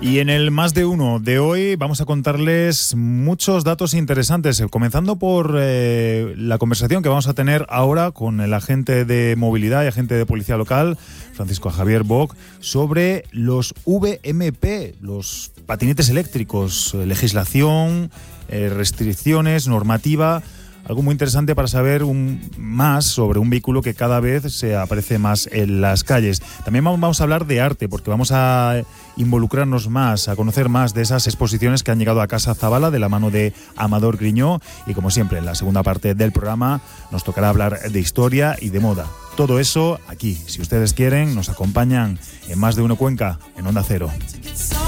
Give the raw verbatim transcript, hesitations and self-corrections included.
Y en el Más de Uno de hoy vamos a contarles muchos datos interesantes, comenzando por eh, la conversación que vamos a tener ahora con el agente de movilidad y agente de policía local, Francisco Javier Boc, sobre los V M P, los patinetes eléctricos, legislación, eh, restricciones, normativa. Algo muy interesante para saber un, más sobre un vehículo que cada vez se aparece más en las calles. También vamos a hablar de arte, porque vamos a involucrarnos más, a conocer más de esas exposiciones que han llegado a Casa Zabala de la mano de Amador Griñó. Y como siempre, en la segunda parte del programa nos tocará hablar de historia y de moda. Todo eso aquí, si ustedes quieren, nos acompañan en Más de Uno Cuenca, en Onda Cero.